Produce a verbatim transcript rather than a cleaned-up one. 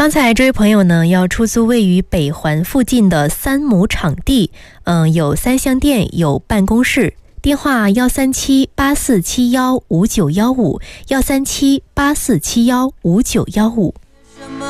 刚才这位朋友呢要出租位于北环附近的三亩场地，嗯，有三厢店，有办公室。电话幺三七八四七幺五九幺五，幺三七八四七幺五九幺五。